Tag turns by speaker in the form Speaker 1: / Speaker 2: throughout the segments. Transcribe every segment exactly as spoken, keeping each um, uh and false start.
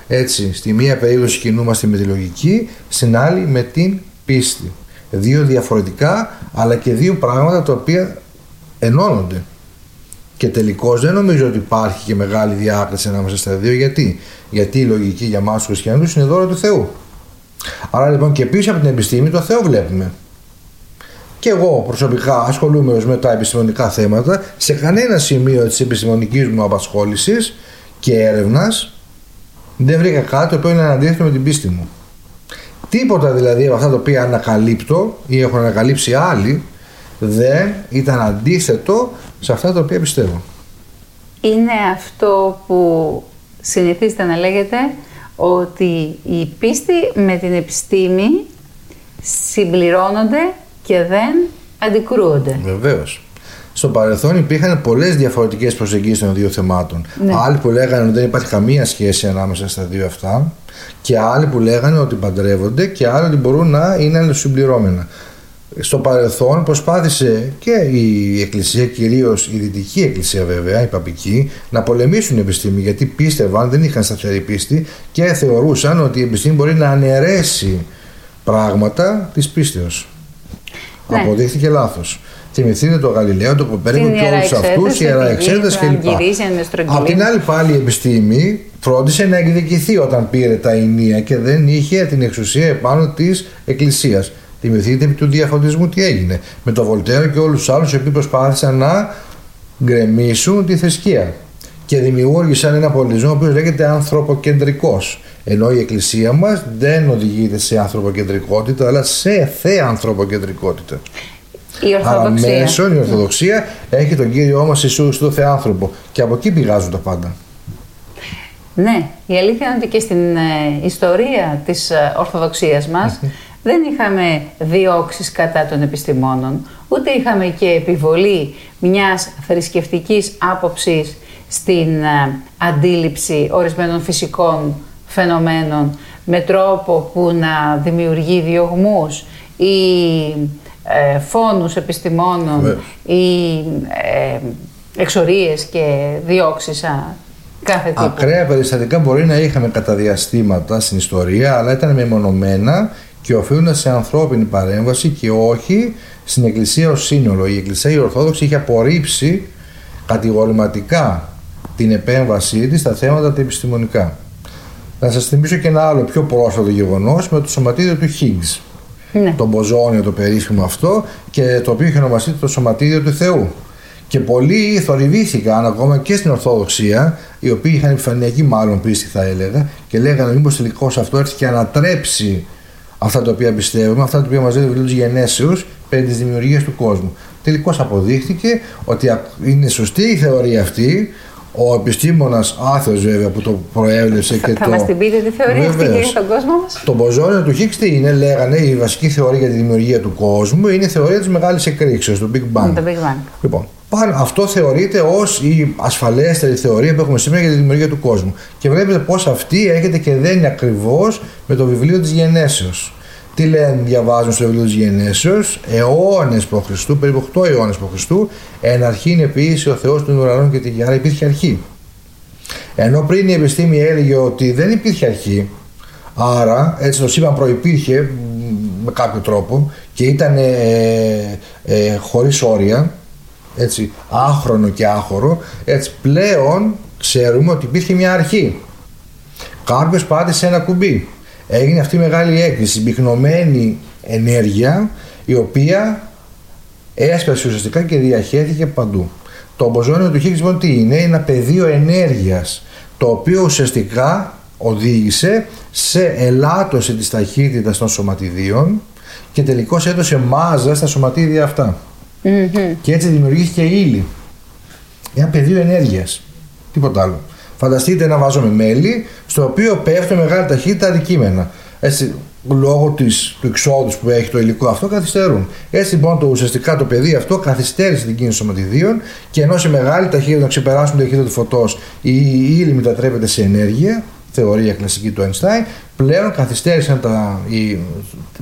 Speaker 1: Έτσι, στη μία περίπτωση κινούμαστε με τη λογική, στην άλλη με την πίστη. Δύο διαφορετικά, αλλά και δύο πράγματα τα οποία ενώνονται. Και τελικώς δεν νομίζω ότι υπάρχει και μεγάλη διάκριση ανάμεσα στα δύο. Γιατί? Γιατί η λογική για εμάς τους χριστιανούς είναι δώρο του Θεού. Άρα λοιπόν και πίσω από την επιστήμη το Θεό βλέπουμε. Και εγώ προσωπικά ασχολούμαι με τα επιστημονικά θέματα. Σε κανένα σημείο της επιστημονικής μου απασχόλησης και έρευνας δεν βρήκα κάτι το οποίο είναι αντίθετο με την πίστη μου. Τίποτα δηλαδή από αυτά τα οποία ανακαλύπτω ή έχουν ανακαλύψει άλλοι δεν ήταν αντίθετο σε αυτά τα οποία πιστεύω.
Speaker 2: Είναι αυτό που συνηθίζεται να λέγεται, ότι η πίστη με την επιστήμη συμπληρώνονται και δεν αντικρούονται.
Speaker 1: Βεβαίως. Στο παρελθόν υπήρχαν πολλές διαφορετικές προσεγγίσεις των δύο θεμάτων.
Speaker 2: Ναι.
Speaker 1: Άλλοι που λέγανε ότι δεν υπάρχει καμία σχέση ανάμεσα στα δύο αυτά, και άλλοι που λέγανε ότι παντρεύονται, και άλλοι ότι μπορούν να είναι αλληλοσυμπληρώμενα. Στο παρελθόν προσπάθησε και η Εκκλησία, κυρίως η Δυτική Εκκλησία βέβαια, η Παπική, να πολεμήσουν την επιστήμη, γιατί πίστευαν, δεν είχαν σταθερή πίστη και θεωρούσαν ότι η επιστήμη μπορεί να αναιρέσει πράγματα της πίστεως. Ναι. Αποδείχθηκε λάθος. Θυμηθείτε το Γαλιλαίο, το Κοπέρνικο και όλους αυτούς, η Ιερά Εξέταση κλπ. Απ' την άλλη πάλι η επιστήμη φρόντισε να εκδικηθεί όταν πήρε τα ηνία και δεν είχε την εξουσία επάνω της Εκκλησίας. Θυμηθείτε επί του διαφωτισμού τι έγινε με τον Βολτέρο και όλους τους άλλους οι οποίοι προσπάθησαν να γκρεμίσουν τη θρησκεία και δημιούργησαν ένα πολιτισμό ο οποίος λέγεται ανθρωποκεντρικός, ενώ η Εκκλησία μας δεν οδηγείται σε ανθρωποκεντρικότητα αλλά σε θεανθρωποκεντρικότητα.
Speaker 2: Η Ορθοδοξία.
Speaker 1: Άρα μέσω η Ορθοδοξία έχει τον Κύριό μας Ιησού Χριστό Θεάνθρωπο και από εκεί πηγάζουν τα πάντα.
Speaker 2: Ναι, η αλήθεια είναι ότι και στην ε, ιστορία της ε, Ορθοδοξίας μας δεν είχαμε διώξεις κατά των επιστημόνων, ούτε είχαμε και επιβολή μιας θρησκευτικής άποψης στην ε, αντίληψη ορισμένων φυσικών φαινομένων με τρόπο που να δημιουργεί διωγμούς ή ε, φόνους επιστημόνων ή ε, εξορίες και διώξεις α, κάθε τύπου.
Speaker 1: Ακραία περιστατικά μπορεί να είχαμε κατά διαστήματα στην ιστορία, αλλά ήταν μεμονωμένα και οφείλονται σε ανθρώπινη παρέμβαση και όχι στην Εκκλησία ως σύνολο. Η Εκκλησία η Ορθόδοξη είχε απορρίψει κατηγορηματικά την επέμβασή της στα θέματα τα επιστημονικά. Να σας θυμίσω και ένα άλλο πιο πρόσφατο γεγονός με το σωματίδιο του Higgs. Ναι. Το μποζόνιο το περίφημο αυτό, και το οποίο είχε ονομαστεί το σωματίδιο του Θεού. Και πολλοί θορυβήθηκαν ακόμα και στην Ορθοδοξία, οι οποίοι είχαν επιφανειακή μάλλον πίστη θα έλεγα, και λέγανε μήπως τελικώς αυτό έρθει και ανατρέψει αυτά τα οποία πιστεύουμε, αυτά τα οποία μας λέει το βιβλίο της Γενέσεως περί της δημιουργίας του κόσμου. Τελικώς αποδείχθηκε ότι είναι σωστή η θεωρία αυτή. Ο επιστήμονας άθεος βέβαια που το προέβλεψε και
Speaker 2: θα
Speaker 1: το...
Speaker 2: μας την πείτε τη θεωρία αυτή για τον κόσμο μας?
Speaker 1: Το μποζόνιο του Higgs τι είναι, λέγανε, η βασική θεωρία για τη δημιουργία του κόσμου είναι η θεωρία της μεγάλης εκρήξεως, του Big Bang.
Speaker 2: Το Big Bang.
Speaker 1: Λοιπόν, αυτό θεωρείται ως η ασφαλέστερη θεωρία που έχουμε σήμερα για τη δημιουργία του κόσμου. Και βλέπετε πως αυτή έρχεται και δένει ακριβώς με το βιβλίο της Γενέσεως. Τι λένε, διαβάζουν στο βιβλίο της Γενέσεως, αιώνες προ Χριστού, περίπου οκτώ αιώνες προ Χριστού, εν αρχήν επίησε ο Θεός των ουρανών και τη γη. Άρα υπήρχε αρχή. Ενώ πριν η επιστήμη έλεγε ότι δεν υπήρχε αρχή, άρα έτσι το σύμπαν προϋπήρχε με κάποιο τρόπο και ήταν ε, ε, χωρίς όρια, έτσι, άχρονο και άχωρο, έτσι πλέον ξέρουμε ότι υπήρχε μια αρχή. Κάποιος πάτησε ένα κουμπί. Έγινε αυτή η μεγάλη έκρηξη, συμπυκνωμένη ενέργεια, η οποία έσπασε ουσιαστικά και διαχέθηκε παντού. Το μποζόνιο του Higgs λοιπόν τι είναι? Είναι ένα πεδίο ενέργειας, το οποίο ουσιαστικά οδήγησε σε ελάττωση της ταχύτητας των σωματιδίων και τελικώς έδωσε μάζα στα σωματίδια αυτά. Mm-hmm. Και έτσι δημιουργήθηκε η ύλη. Ένα πεδίο ενέργειας. Τίποτα άλλο. Φανταστείτε ένα βάζο με μέλι, στο οποίο πέφτουν μεγάλη ταχύτητα αντικείμενα. Έτσι, λόγω της, του εξόδου που έχει το υλικό αυτό, καθυστερούν. Έτσι λοιπόν το, ουσιαστικά το πεδίο αυτό καθυστέρησε την κίνηση σωματιδίων, και ενώ σε μεγάλη ταχύτητα να ξεπεράσουν την ταχύτητα του φωτός η ύλη μετατρέπεται σε ενέργεια, θεωρία κλασική του Einstein, πλέον καθυστέρησαν τα, οι, οι,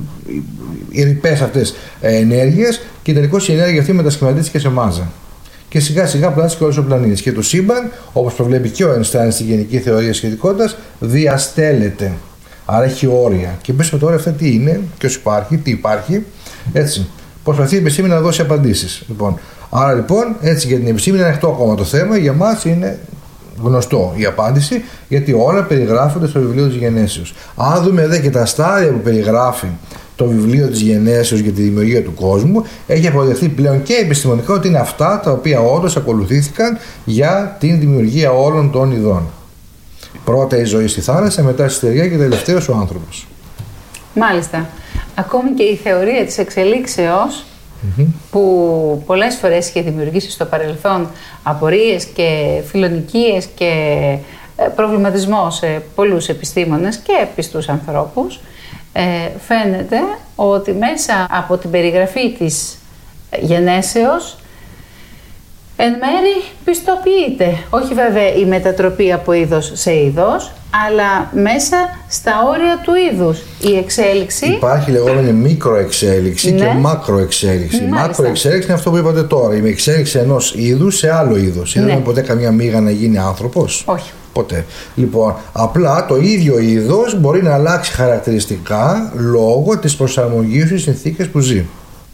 Speaker 1: οι ρηπές αυτές ενέργειες και τελικώς η ενέργεια αυτή μετασχηματίστηκε σε μάζα. και σιγά σιγά πλάσει και όλος ο πλανήτης. Και το σύμπαν, όπως προβλέπει και ο Einstein στη γενική θεωρία σχετικότητας, διαστέλλεται. Άρα έχει όρια. Και πες με τώρα αυτά τι είναι, ποιος υπάρχει, τι υπάρχει. Έτσι. Προσπαθεί η επιστήμη να δώσει απαντήσεις. Λοιπόν, άρα λοιπόν, έτσι για την επιστήμη είναι ανοιχτό ακόμα το θέμα, για μας είναι γνωστό η απάντηση, γιατί όλα περιγράφονται στο βιβλίο της Γενέσεως. Αν δούμε δε και τα στάδια που περιγράφει το βιβλίο της Γενέσεως για τη δημιουργία του κόσμου, έχει αποδεχθεί πλέον και επιστημονικά ότι είναι αυτά τα οποία όντως ακολουθήθηκαν για την δημιουργία όλων των ειδών. Πρώτα η ζωή στη θάλασσα, μετά στη στεριά και τελευταίος ο άνθρωπος.
Speaker 2: Μάλιστα. Ακόμη και η θεωρία της εξελίξεως, mm-hmm. που πολλές φορές είχε δημιουργήσει στο παρελθόν απορίες και φιλονικίες και προβληματισμό σε πολλούς επιστήμονες και πιστούς ανθρώπους, ε, φαίνεται ότι μέσα από την περιγραφή της γενέσεως εν μέρει πιστοποιείται, όχι βέβαια η μετατροπή από είδος σε είδος, αλλά μέσα στα όρια του είδους η εξέλιξη.
Speaker 1: Υπάρχει λεγόμενη μικροεξέλιξη, ναι, και μακροεξέλιξη. Η μακροεξέλιξη είναι αυτό που είπατε τώρα, η εξέλιξη ενός είδους σε άλλο είδος. Είδαμε, ναι, ποτέ καμιά μύγα να γίνει άνθρωπος?
Speaker 2: Όχι.
Speaker 1: Ποτέ. Λοιπόν, απλά το ίδιο είδος μπορεί να αλλάξει χαρακτηριστικά λόγω της προσαρμογής στις συνθήκες που ζει.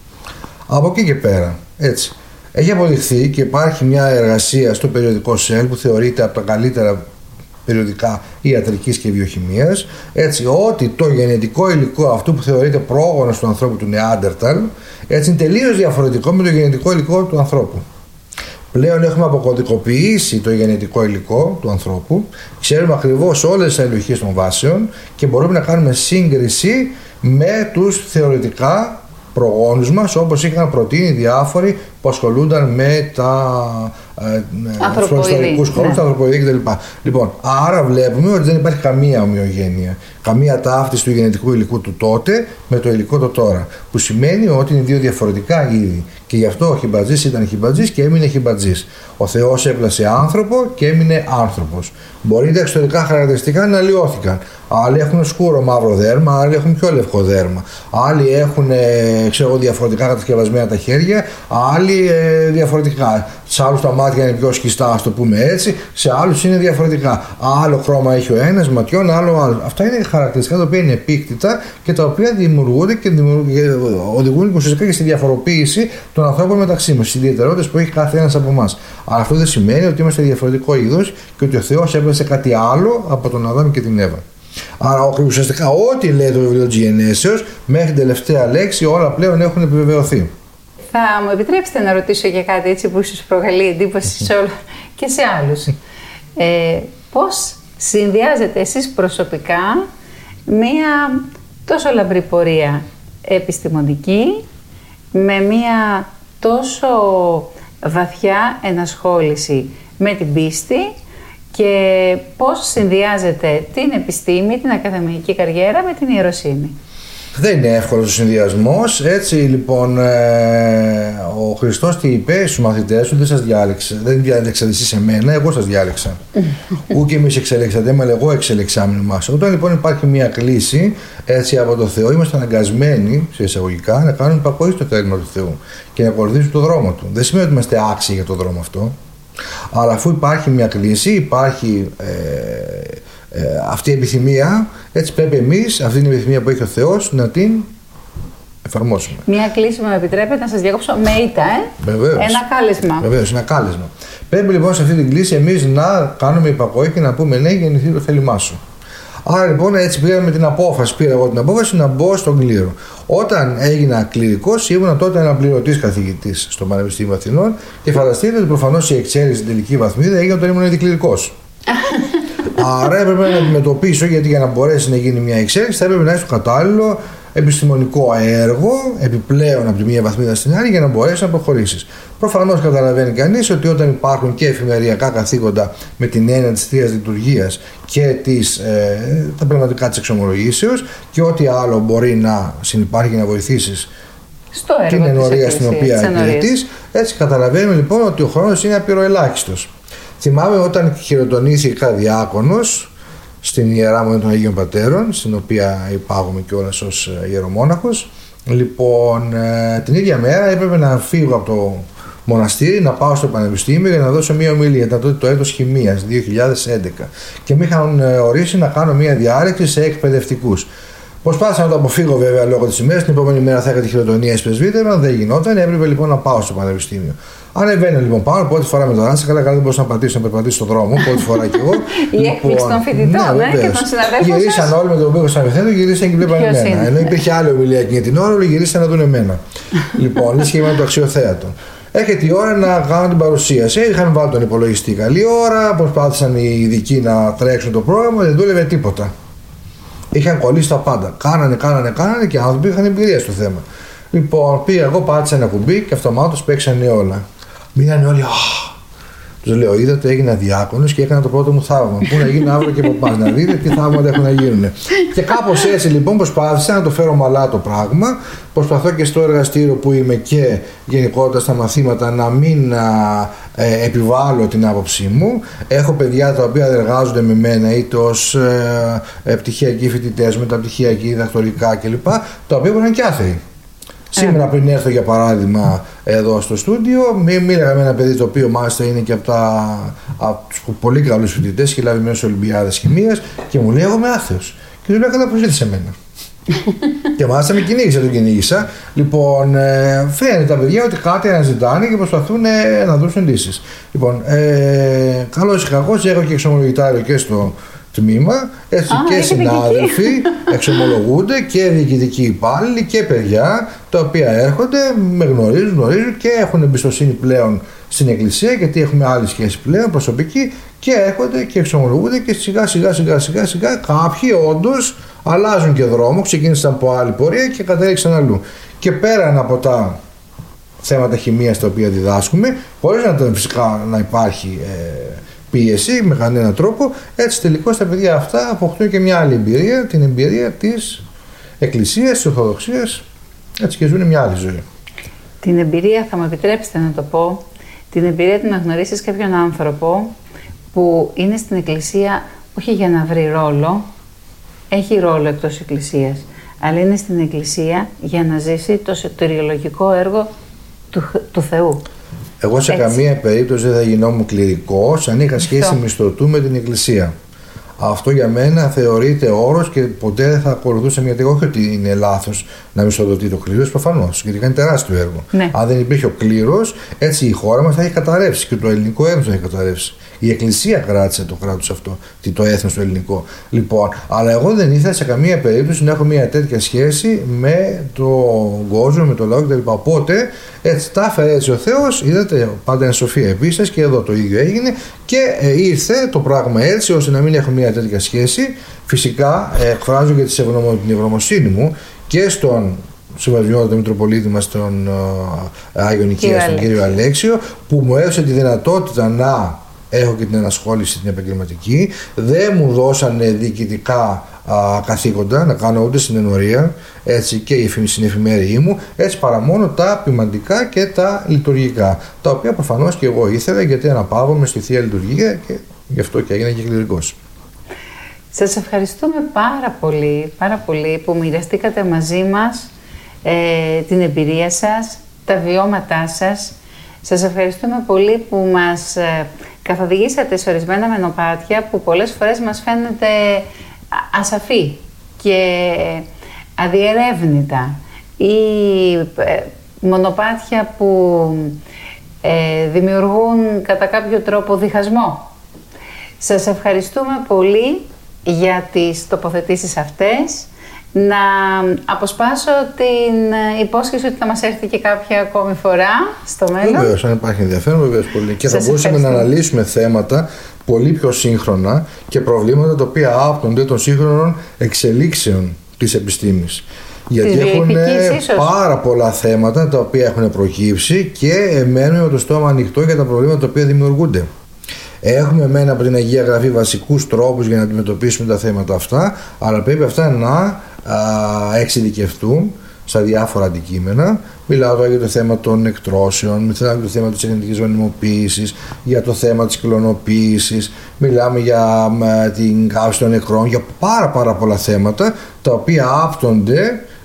Speaker 1: Από εκεί και πέρα, έτσι. Έχει αποδειχθεί και υπάρχει μια εργασία στο περιοδικό Cell που θεωρείται από τα καλύτερα περιοδικά ιατρικής και βιοχημίας, έτσι, ότι το γενετικό υλικό αυτού που θεωρείται πρόγονος του ανθρώπου, του Νεάντερταλ, έτσι, είναι τελείως διαφορετικό με το γενετικό υλικό του ανθρώπου. Πλέον έχουμε αποκωδικοποιήσει το γενετικό υλικό του ανθρώπου, ξέρουμε ακριβώς όλες τις αλληλουχίες των βάσεων και μπορούμε να κάνουμε σύγκριση με τους θεωρητικά προγόνους μας, όπως είχαν προτείνει διάφοροι που ασχολούνταν με τα προϊστορικούς χώρους, τα ανθρωποειδή κτλ. Λοιπόν, άρα βλέπουμε ότι δεν υπάρχει καμία ομοιογένεια, καμία ταύτιση του γενετικού υλικού του τότε με το υλικό το τώρα. Που σημαίνει ότι είναι δύο διαφορετικά είδη. Και γι' αυτό ο χιμπατζής ήταν χιμπατζής και έμεινε χιμπατζής. Ο Θεός έπλασε άνθρωπο και έμεινε άνθρωπος. Μπορεί τα εξωτερικά χαρακτηριστικά να αλλοιώθηκαν. Άλλοι έχουν σκούρο μαύρο δέρμα, άλλοι έχουν πιο λευκό δέρμα. Άλλοι έχουν, ξέρω, διαφορετικά κατασκευασμένα τα χέρια, άλλοι ε, διαφορετικά. Σε άλλους τα μάτια είναι πιο σκιστά, ας το πούμε έτσι, σε άλλους είναι διαφορετικά. Άλλο χρώμα έχει ο ένας, ματιών, άλλο άλλο. Αυτά είναι χαρακτηριστικά τα οποία είναι επίκτητα και τα οποία δημιουργούνται και οδηγούν ουσιαστικά και στη διαφοροποίηση των ανθρώπων μεταξύ μας, στις ιδιαιτερότητες που έχει κάθε ένας από εμάς. Αλλά αυτό δεν σημαίνει ότι είμαστε διαφορετικό είδος και ότι ο Θεός έβγαλε κάτι άλλο από τον Αδάμ και την Εύα. Άρα ουσιαστικά ό,τι λέει το βιβλίο της Γενέσεως μέχρι την τελευταία λέξη όλα πλέον έχουν επιβεβαιωθεί.
Speaker 2: Θα μου επιτρέψετε να ρωτήσω για κάτι έτσι που ίσως προκαλεί εντύπωση σε όλο και σε άλλους. Ε, πώς συνδυάζετε εσείς προσωπικά μία τόσο λαμπρή πορεία επιστημονική με μία τόσο βαθιά ενασχόληση με την πίστη και πώς συνδυάζετε την επιστήμη, την ακαδημαϊκή καριέρα με την ιεροσύνη?
Speaker 1: Δεν είναι εύκολος ο συνδυασμός. Έτσι λοιπόν, ε, ο Χριστός τι είπε στους μαθητές του? Δεν σας διάλεξε, δεν διάλεξατε εσείς εμένα, εγώ σας διάλεξα. Ού και εμείς εξελέξατε, αλλά εγώ εξελεξάμενο μας. Όταν λοιπόν υπάρχει μια κλίση έτσι από το Θεό, είμαστε αναγκασμένοι σε εισαγωγικά να κάνουμε υπακοή στο θέλημα του Θεού και να ακολουθήσουμε το δρόμο του. Δεν σημαίνει ότι είμαστε άξιοι για το δρόμο αυτό. Αλλά αφού υπάρχει μια κλίση, υπάρχει ε, ε, αυτή η επιθυμία, έτσι πρέπει εμείς αυτή την επιθυμία που έχει ο Θεός να την εφαρμόσουμε.
Speaker 2: Μια κλίση, μου επιτρέπετε να σας διακόψω με ήττα, ε?
Speaker 1: Βεβαίως.
Speaker 2: Ένα κάλεσμα.
Speaker 1: Βεβαίως, ένα κάλεσμα. Πρέπει λοιπόν σε αυτή την κλίση εμείς να κάνουμε υπακοή και να πούμε ναι, γεννηθεί το θέλημά σου. Άρα λοιπόν έτσι πήραμε την απόφαση, πήρα εγώ την απόφαση να μπω στον κλήρο. Όταν έγινα κληρικός, ήμουν τότε αναπληρωτής καθηγητής στο Πανεπιστήμιο Αθηνών και φανταστείτε ότι προφανώς η εξέλιξη στην τελική βαθμίδα έγινε όταν ήμουν δικληρικός. Άρα έπρεπε να αντιμετωπίσω, γιατί για να μπορέσει να γίνει μια εξέλιξη θα έπρεπε να έχει το κατάλληλο επιστημονικό έργο επιπλέον από τη μία βαθμίδα στην άλλη για να μπορέσει να προχωρήσει. Προφανώς καταλαβαίνει κανείς ότι όταν υπάρχουν και εφημεριακά καθήκοντα με την έννοια της Θείας Λειτουργίας και της, ε, τα πνευματικά της εξομολογήσεως και ό,τι άλλο μπορεί να συνυπάρχει να βοηθήσεις
Speaker 2: στο έργο
Speaker 1: την ενορία στην οποία υπηρετείς, έτσι καταλαβαίνουμε λοιπόν ότι ο χρόνος είναι απειροελάχιστος. Θυμάμαι όταν χειροτονήθηκα διάκονος στην Ιερά Μονή των Αγίων Πατέρων, στην οποία υπάγομαι κιόλας ως ιερομόναχος. Λοιπόν, την ίδια μέρα έπρεπε να φύγω από το μοναστήρι να πάω στο πανεπιστήμιο για να δώσω μία ομιλία. Ήταν τότε το έτος χημείας, δύο χιλιάδες έντεκα. Και με είχαν ορίσει να κάνω μία διάλεξη σε εκπαιδευτικούς. Προσπάθησα να το αποφύγω βέβαια λόγω της ημέρας. Την επόμενη μέρα θα είχα τη χειροτονία εισπρεσβύτερα, δεν γινόταν. Έπρεπε λοιπόν να πάω στο πανεπιστήμιο. Ανεβαίνω λοιπόν πάνω, πρώτη φορά με τον Ράνσα, καλά καλά δεν μπορούσα να πατήσω, να περπατήσω στον δρόμο, πρώτη φορά κι εγώ.
Speaker 2: Η έκπληξη των φοιτητών ναι, και των συναδέλφων.
Speaker 1: Γυρίσαν όλοι με τον οποίο σαν ευθέτω, γυρίσαν και βλέπαν εμένα. Ενώ υπήρχε άλλη ομιλία εκείνη την ώρα, όλοι γυρίσαν να δουν εμένα. Λοιπόν, είναι σχήμα το αξιοθέατο. Έρχεται η ώρα να κάνω την παρουσίαση. Είχαν βάλει τον υπολογιστή καλή ώρα, προσπάθησαν οι ειδικοί να τρέξουν το πρόγραμμα, δεν δούλευε τίποτα. Είχαν κολλήσει τα πάντα. Κάνανε, κάνανε, κάνανε και άνθρωποι είχαν εμπειρία στο θέμα. Λοιπόν, πήγα εγώ, πάτησα ένα κουμπί και αυτομάτως παίξανε όλα. Μείνανε όλοι, αχ. Τους λέω, είδατε, έγινα διάκονος και έκανα το πρώτο μου θαύμα. Πού να γίνει αύριο και από πας, να δείτε τι θαύματα έχουν να γίνουν. Και κάπως έτσι λοιπόν προσπάθησα να το φέρω μαλά το πράγμα. Προσπαθώ και στο εργαστήριο που είμαι και γενικότερα στα μαθήματα να μην α, ε, επιβάλλω την άποψή μου. Έχω παιδιά τα οποία εργάζονται με μένα είτε ως ε, ε, πτυχιακοί φοιτητές, μεταπτυχιακοί, διδακτορικά κλπ. Τα οποία μπορούν και άθεοι. Σήμερα πριν έρθω για παράδειγμα εδώ στο στούντιο, μίλαγα με ένα παιδί το οποίο μάλιστα είναι και από, τα, από τους πολύ καλούς φοιτητές και λάβει μέσα στις Ολυμπιάδες Χημείας και μου λέει εγώ είμαι άθεος. Και του λέω κατά πως ήρθες εμένα. Και μάλιστα με κυνήγησα, τον κυνήγησα. Λοιπόν, ε, φαίνεται τα παιδιά ότι κάτι αναζητάνε και προσπαθούν ε, να δώσουν λύσεις. Λοιπόν, ε, καλώς ή κακώς έχω και εξομολογητάριο και στο τμήμα, έτσι ah, και συνάδελφοι εξομολογούνται και διοικητικοί υπάλληλοι και παιδιά τα οποία έρχονται, με γνωρίζουν, γνωρίζουν και έχουν εμπιστοσύνη πλέον στην Εκκλησία, γιατί έχουμε άλλη σχέση πλέον προσωπική και έρχονται και εξομολογούνται και σιγά σιγά σιγά σιγά σιγά κάποιοι όντως αλλάζουν και δρόμο, ξεκίνησαν από άλλη πορεία και κατέληξαν αλλού. Και πέραν από τα θέματα χημείας τα οποία διδάσκουμε, χωρίς να, φυσικά να υπάρχει ε, πίεση με κανέναν τρόπο, έτσι τελικώς τα παιδιά αυτά αποκτούν και μια άλλη εμπειρία, την εμπειρία της Εκκλησίας, της Ορθοδοξίας, έτσι και ζουν μια άλλη ζωή.
Speaker 2: Την εμπειρία, θα μου επιτρέψετε να το πω, την εμπειρία του να γνωρίσεις κάποιον άνθρωπο που είναι στην Εκκλησία όχι για να βρει ρόλο, έχει ρόλο εκτός Εκκλησίας, αλλά είναι στην Εκκλησία για να ζήσει το σωτηριολογικό έργο του, του Θεού.
Speaker 1: Εγώ σε Έτσι. καμία περίπτωση δεν θα γινόμουν κληρικός αν είχα σχέση Αυτό. μισθωτού με την Εκκλησία. Αυτό για μένα θεωρείται όρος και ποτέ δεν θα ακολουθούσε μια τέτοια. Όχι ότι είναι λάθος να μισθοδοτεί το κλήρος, προφανώς, γιατί κάνει τεράστιο έργο.
Speaker 2: Ναι.
Speaker 1: Αν δεν υπήρχε ο κλήρος, έτσι η χώρα μας θα έχει καταρρεύσει και το ελληνικό έθνος θα έχει καταρρεύσει. Η Εκκλησία κράτησε το κράτος αυτό, το έθνος το ελληνικό. Λοιπόν, αλλά εγώ δεν ήθελα σε καμία περίπτωση να έχω μια τέτοια σχέση με τον κόσμο, με το λαό κτλ. Οπότε έτσι τα έφερε έτσι ο Θεός, είδατε, πάντα είναι σοφία επίσης και εδώ το ίδιο έγινε και ε, ήρθε το πράγμα έτσι ώστε να μην έχω μια τέτοια σχέση. Φυσικά ε, εκφράζω και την ευγνωμοσύνη μου και στον Συμβασιότατο Μητροπολίτη μας, τον ε, Άγιο Νικαία, τον κύριο Αλέξιο, που μου έδωσε τη δυνατότητα να έχω και την ενασχόληση την επαγγελματική. Δεν μου δώσανε διοικητικά α, καθήκοντα να κάνω ούτε στην ενορία, έτσι και στην εφημερία μου, έτσι παρά μόνο τα ποιμαντικά και τα λειτουργικά, τα οποία προφανώς και εγώ ήθελα, γιατί αναπαύομαι στη Θεία Λειτουργία και γι' αυτό και έγινα και κληρικός.
Speaker 2: Σας ευχαριστούμε πάρα πολύ, πάρα πολύ που μοιραστήκατε μαζί μας ε, την εμπειρία σας, τα βιώματά σας. Σας ευχαριστούμε πολύ που μας ε, καθοδηγήσατε σε ορισμένα μονοπάτια που πολλές φορές μας φαίνεται ασαφή και αδιερεύνητα ή ε, μονοπάτια που ε, δημιουργούν κατά κάποιο τρόπο διχασμό. Σας ευχαριστούμε πολύ για τις τοποθετήσεις αυτές. Να αποσπάσω την υπόσχεση ότι θα μας έρθει και κάποια ακόμη φορά στο μέλλον.
Speaker 1: Βεβαίως, αν υπάρχει ενδιαφέρον, βεβαίως πολύ. Και θα μπορούσαμε να αναλύσουμε θέματα πολύ πιο σύγχρονα και προβλήματα τα οποία άπτονται των σύγχρονων εξελίξεων της επιστήμης. Γιατί έχουν πάρα πολλά θέματα τα οποία έχουν προκύψει και μένουμε με το στόμα ανοιχτό για τα προβλήματα τα οποία δημιουργούνται. Έχουμε μένα από την Αγία Γραφή βασικούς τρόπους για να αντιμετωπίσουμε τα θέματα αυτά, αλλά πρέπει αυτά να α, εξειδικευτούν στα διάφορα αντικείμενα. Μιλάω τώρα για το θέμα των εκτρώσεων, μιλάω για το θέμα της γενετικής γονιμοποίησης, για το θέμα της κλωνοποίησης, μιλάμε για α, την καύση των νεκρών, για πάρα πάρα πολλά θέματα τα οποία άπτονται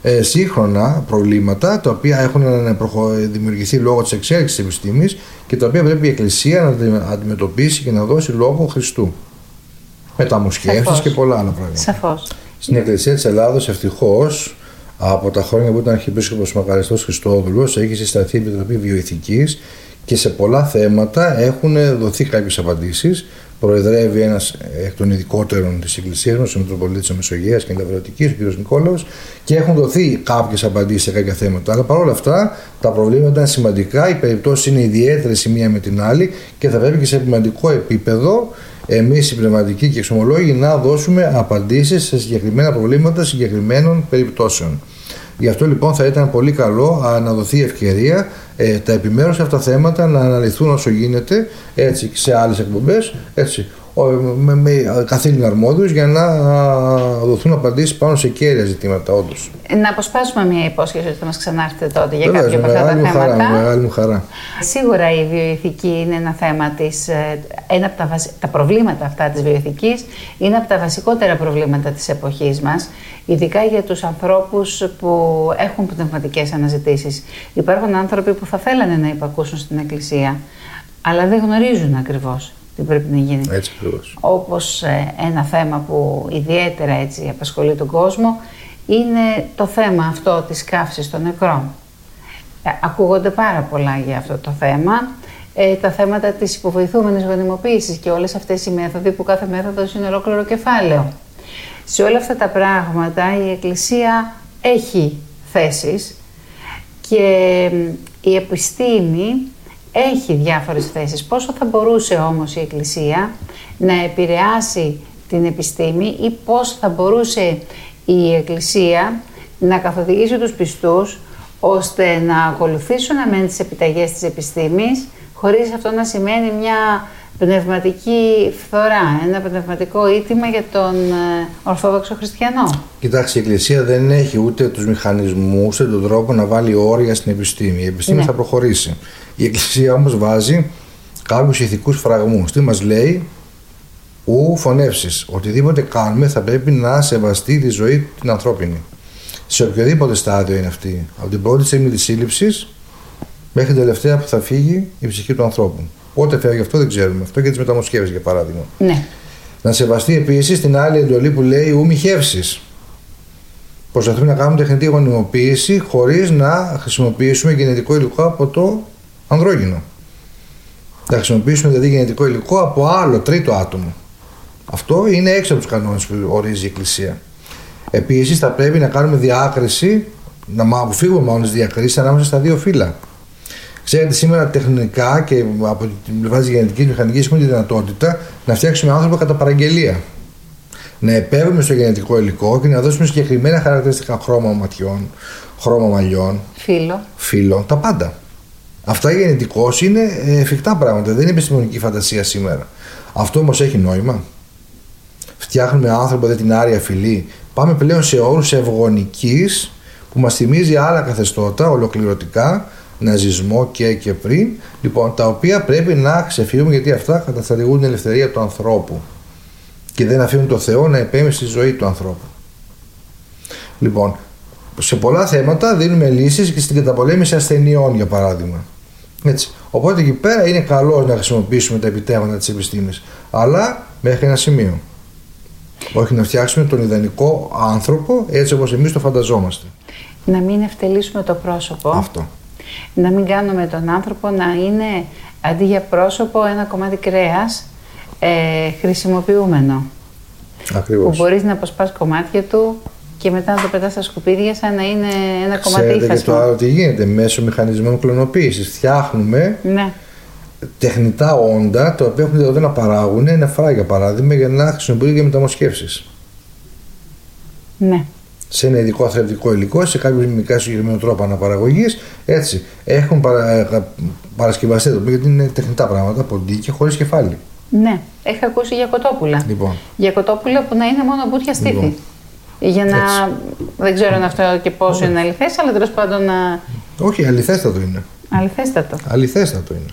Speaker 1: ε, σύγχρονα προβλήματα τα οποία έχουν δημιουργηθεί λόγω της εξέλιξης της επιστήμης και τα οποία πρέπει η Εκκλησία να αντιμετωπίσει και να δώσει λόγο Χριστού. Μεταμοσχεύσεις και πολλά άλλα πράγματα.
Speaker 2: Σαφώς.
Speaker 1: Στην Εκκλησία της Ελλάδος, ευτυχώς, από τα χρόνια που ήταν Αρχιεπίσκοπος Μακαριστός Χριστόδουλος, έχει συσταθεί η Επιτροπή Βιοηθικής και σε πολλά θέματα έχουν δοθεί κάποιες απαντήσεις. Προεδρεύει ένας εκ των ειδικότερων της Εκκλησίας μας, ο Μητροπολίτης της Μεσογείας και Λαυρωτικής, ο κ. Νικόλαος, και έχουν δοθεί κάποιες απαντήσεις σε κάποια θέματα. Αλλά παρόλα αυτά τα προβλήματα είναι σημαντικά, οι περιπτώσεις είναι ιδιαίτερες η μία με την άλλη και θα πρέπει και σε σημαντικό επίπεδο εμείς οι πνευματικοί και εξομολόγοι να δώσουμε απαντήσεις σε συγκεκριμένα προβλήματα συγκεκριμένων περιπτώσεων. Γι' αυτό λοιπόν θα ήταν πολύ καλό α, να δοθεί ευκαιρία ε, τα επιμέρους αυτά θέματα να αναλυθούν όσο γίνεται, έτσι, και σε άλλες εκπομπές, έτσι, με, με καθήλυνα αρμόδιους, για να α, δοθούν απαντήσεις πάνω σε κέρια ζητήματα όντως.
Speaker 2: Να αποσπάσουμε μια υπόσχεση ότι θα μας ξανάρθετε τότε για
Speaker 1: Βεβαίως,
Speaker 2: κάποια από αυτά τα θέματα.
Speaker 1: Χαρά, μεγάλη μου χαρά.
Speaker 2: Σίγουρα η βιοηθική είναι ένα θέμα της, ένα από τα, βασι... τα προβλήματα αυτά της βιοηθικής είναι από τα βασικότερα προβλήματα της εποχής μας, ειδικά για τους ανθρώπους που έχουν πνευματικές αναζητήσεις. Υπάρχουν άνθρωποι που θα θέλανε να υπακούσουν στην Εκκλησία, αλλά δεν γνωρίζουν ακριβώς τι πρέπει να γίνει.
Speaker 1: Έτσι ακριβώς.
Speaker 2: Όπως ένα θέμα που ιδιαίτερα έτσι απασχολεί τον κόσμο είναι το θέμα αυτό της καύσης των νεκρών. Ακούγονται πάρα πολλά για αυτό το θέμα. Ε, τα θέματα της υποβοηθούμενης γονιμοποίησης και όλες αυτές οι μέθοδοι που κάθε μέθοδος είναι ολόκληρο κεφάλαιο. Σε όλα αυτά τα πράγματα η Εκκλησία έχει θέσεις και η επιστήμη έχει διάφορες θέσεις. Πόσο θα μπορούσε όμως η Εκκλησία να επηρεάσει την επιστήμη ή πώς θα μπορούσε η Εκκλησία να καθοδηγήσει τους πιστούς ώστε να ακολουθήσουν αμέν τις επιταγές της επιστήμης, χωρίς αυτό να σημαίνει μια πνευματική φθορά, ένα πνευματικό ήττημα για τον ε, Ορθόδοξο Χριστιανό.
Speaker 1: Κοιτάξτε, η Εκκλησία δεν έχει ούτε τους μηχανισμούς, ούτε τον τρόπο να βάλει όρια στην επιστήμη. Η επιστήμη ναι. θα προχωρήσει. Η Εκκλησία όμως βάζει κάποιους ηθικούς φραγμούς. Τι μας λέει? Ου φωνεύσεις. Οτιδήποτε κάνουμε θα πρέπει να σεβαστεί τη ζωή την ανθρώπινη. Σε οποιοδήποτε στάδιο είναι αυτή. Από την πρώτη στιγμή της σύλληψης μέχρι την τελευταία που θα φύγει η ψυχή του ανθρώπου. Πότε φεύγει αυτό δεν ξέρουμε. Αυτό και τις μεταμοσχεύσεις για παράδειγμα.
Speaker 2: Ναι.
Speaker 1: Να σεβαστεί επίσης την άλλη εντολή που λέει ου μη χεύσεις. Προσπαθούμε να κάνουμε τεχνητή γονιμοποίηση χωρίς να χρησιμοποιήσουμε γενετικό υλικό από το ανδρόγυνο. Να χρησιμοποιήσουμε δηλαδή γενετικό υλικό από άλλο τρίτο άτομο. Αυτό είναι έξω από τους κανόνες που ορίζει η Εκκλησία. Επίσης θα πρέπει να κάνουμε διάκριση, να αποφύγουμε μάλλον τις διακρίσεις ανάμεσα στα δύο φύλλα. Ξέρετε, σήμερα τεχνικά και από την πλευρά της γενετικής μηχανικής έχουμε τη δυνατότητα να φτιάξουμε άνθρωπο κατά παραγγελία. Να επέμβουμε στο γενετικό υλικό και να δώσουμε συγκεκριμένα χαρακτηριστικά, χρώμα ματιών, χρώμα μαλλιών,
Speaker 2: φύλλο,
Speaker 1: φύλλο, τα πάντα. Αυτά γενετικώς είναι εφικτά πράγματα, δεν είναι επιστημονική φαντασία σήμερα. Αυτό όμως έχει νόημα. Φτιάχνουμε άνθρωπο, δεν την άρια φυλή. Πάμε πλέον σε όρους ευγονικής που μας θυμίζει άλλα καθεστώτα ολοκληρωτικά, ναζισμό και και πριν, λοιπόν, τα οποία πρέπει να ξεφύγουμε γιατί αυτά καταστρατηγούν την ελευθερία του ανθρώπου και δεν αφήνουν το Θεό να επέμβει στη ζωή του ανθρώπου. Λοιπόν, σε πολλά θέματα δίνουμε λύσεις και στην καταπολέμηση ασθενειών, για παράδειγμα. Έτσι. Οπότε εκεί πέρα είναι καλό να χρησιμοποιήσουμε τα επιτεύγματα της επιστήμης, αλλά μέχρι ένα σημείο. Όχι να φτιάξουμε τον ιδανικό άνθρωπο έτσι όπως εμείς το φανταζόμαστε.
Speaker 2: Να μην ευτελίσουμε το πρόσωπο.
Speaker 1: Αυτό.
Speaker 2: Να μην κάνουμε τον άνθρωπο να είναι αντί για πρόσωπο ένα κομμάτι κρέας ε, χρησιμοποιούμενο.
Speaker 1: Ακριβώς.
Speaker 2: Που μπορείς να αποσπάς κομμάτια του και μετά να το πετάς στα σκουπίδια σαν να είναι ένα κομμάτι ύφασμα.
Speaker 1: Ξέρετε και το άλλο τι γίνεται μέσω μηχανισμών κλωνοποίησης. Φτιάχνουμε
Speaker 2: ναι.
Speaker 1: τεχνητά όντα τα οποία έχουν δυνατότητα να παράγουν νεφρά για παράδειγμα για να χρησιμοποιούνται για μεταμοσχεύσεις.
Speaker 2: Ναι.
Speaker 1: Σε ένα ειδικό θρεπτικό υλικό, σε κάποιο μικρά συγκεκριμένο τρόπο αναπαραγωγής. Έτσι, έχουν παρα... παρασκευαστεί εδώ γιατί είναι τεχνητά πράγματα, ποντίκια χωρίς κεφάλι.
Speaker 2: Ναι, έχω ακούσει για κοτόπουλα.
Speaker 1: Λοιπόν.
Speaker 2: Για κοτόπουλα που να είναι μόνο μπουτια στήθη. Λοιπόν. Για να.
Speaker 1: Έτσι.
Speaker 2: Δεν ξέρω αν αυτό και πόσο okay. είναι αληθές, αλλά τέλος πάντων να.
Speaker 1: Όχι, αληθέστατο είναι.
Speaker 2: Αληθέστατο.
Speaker 1: Αληθέστατο είναι.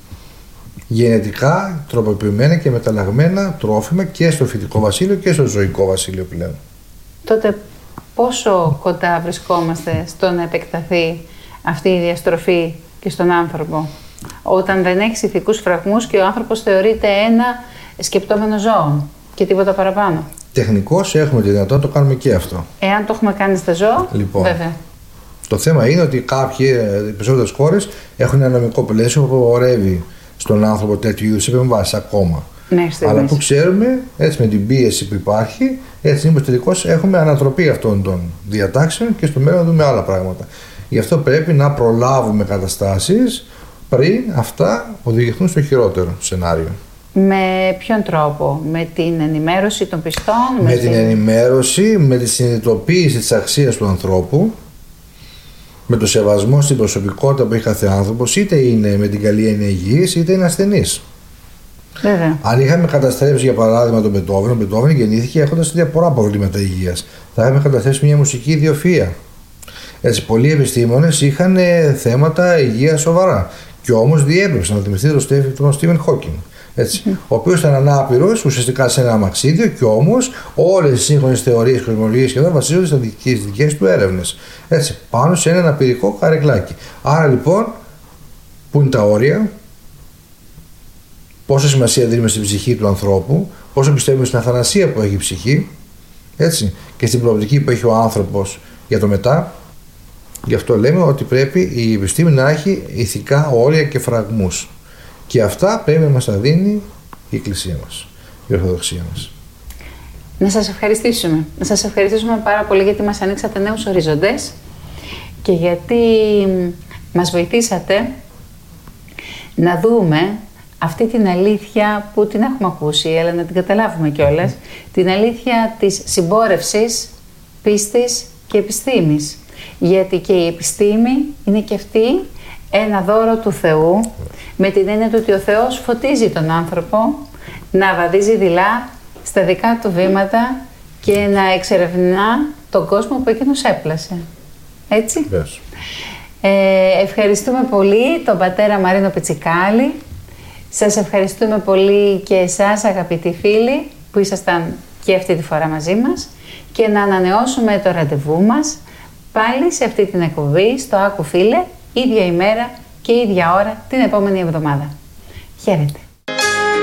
Speaker 1: Γενετικά τροποποιημένα και μεταλλαγμένα τρόφιμα και στο φυτικό βασίλειο και στο ζωικό βασίλειο πλέον.
Speaker 2: Τότε πόσο κοντά βρισκόμαστε στο να επεκταθεί αυτή η διαστροφή και στον άνθρωπο, όταν δεν έχει ηθικούς φραγμούς και ο άνθρωπος θεωρείται ένα σκεπτόμενο ζώο και τίποτα παραπάνω.
Speaker 1: Τεχνικώς έχουμε τη δυνατότητα να το κάνουμε και αυτό.
Speaker 2: Εάν το έχουμε κάνει στα ζώα,
Speaker 1: λοιπόν,
Speaker 2: βέβαια.
Speaker 1: Το θέμα είναι ότι κάποιοι, οι περισσότερες χώρες έχουν ένα νομικό πλαίσιο που απαγορεύει στον άνθρωπο τέτοιου είδους επεμβάσεις ακόμα. Αλλά που ξέρουμε, έτσι με την πίεση που υπάρχει, έτσι μήπως τελικώς έχουμε ανατροπή αυτών των διατάξεων και στο μέλλον δούμε άλλα πράγματα. Γι' αυτό πρέπει να προλάβουμε καταστάσεις πριν αυτά οδηγηθούν στο χειρότερο σενάριο.
Speaker 2: Με ποιον τρόπο? Με την ενημέρωση των πιστών?
Speaker 1: Με, με την την... ενημέρωση, με τη συνειδητοποίηση της αξίας του ανθρώπου, με το σεβασμό στην προσωπικότητα που έχει κάθε άνθρωπος, είτε είναι με την καλή έννοια υγιής, είτε είναι ασθενής.
Speaker 2: Βέβαια.
Speaker 1: Αν είχαμε καταστρέψει για παράδειγμα τον Μπετόβεν, ο Μπετόβεν γεννήθηκε έχοντας πολλά προβλήματα υγείας. Θα είχαμε καταστρέψει μια μουσική ιδιοφυΐα. Έτσι, πολλοί επιστήμονες είχαν θέματα υγείας σοβαρά. Και όμως διέπρεψαν να θυμηθεί τον Στίβεν Χόκινγκ. Έτσι, mm. ο οποίος ήταν ανάπηρος ουσιαστικά σε ένα αμαξίδιο, και όμως όλες οι σύγχρονες θεωρίες και κοσμολογίες σχεδόν βασίζονται στις δικές του έρευνες. Έτσι, πάνω σε ένα αναπηρικό καρεκλάκι. Άρα λοιπόν, πού είναι τα όρια, πόσα σημασία δίνουμε στην ψυχή του ανθρώπου, πόσο πιστεύουμε στην αθανασία που έχει η ψυχή, έτσι, και στην προοπτική που έχει ο άνθρωπος για το μετά. Γι' αυτό λέμε ότι πρέπει η επιστήμη να έχει ηθικά όρια και φραγμούς. Και αυτά πρέπει να μας τα δίνει η Εκκλησία μας, η Ορθοδοξία μας.
Speaker 2: Να σας ευχαριστήσουμε. Να σας ευχαριστήσουμε πάρα πολύ γιατί μας ανοίξατε νέους οριζοντές και γιατί μας βοηθήσατε να δούμε αυτή την αλήθεια που την έχουμε ακούσει, αλλά να την καταλάβουμε κιόλας, την αλήθεια της συμπόρευσης, πίστης και επιστήμης. Γιατί και η επιστήμη είναι και αυτή ένα δώρο του Θεού, με την έννοια του ότι ο Θεός φωτίζει τον άνθρωπο να βαδίζει δειλά στα δικά του βήματα και να εξερευνά τον κόσμο που εκείνος έπλασε. Έτσι.
Speaker 1: Yes.
Speaker 2: Ε, ευχαριστούμε πολύ τον πατέρα Μαρίνο Πιτσικάλη. Σας ευχαριστούμε πολύ και εσάς, αγαπητοί φίλοι, που ήσασταν και αυτή τη φορά μαζί μας, και να ανανεώσουμε το ραντεβού μας πάλι σε αυτή την εκπομπή, στο Άκου Φίλε, ίδια ημέρα και ίδια ώρα την επόμενη εβδομάδα. Χαίρετε.